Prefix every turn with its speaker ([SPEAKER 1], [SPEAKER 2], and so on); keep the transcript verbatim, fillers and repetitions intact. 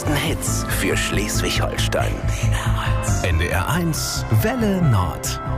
[SPEAKER 1] besten Hits für Schleswig-Holstein. N D R eins Welle Nord.